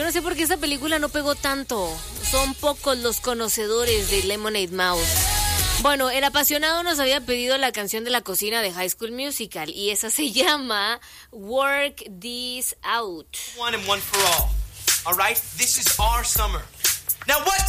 no sé por qué esta película no pegó tanto. Son pocos los conocedores de Lemonade Mouth. Bueno, el apasionado nos había pedido la canción de la cocina de High School Musical y esa se llama Work This Out. One and one for all. All right? This is our summer. Now what